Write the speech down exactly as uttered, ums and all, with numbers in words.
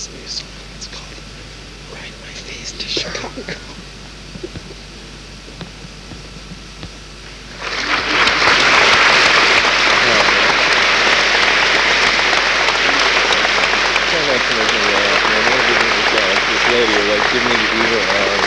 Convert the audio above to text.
this new song. It's called Ride My Face to Chicago. This lady like giving me the evil arm.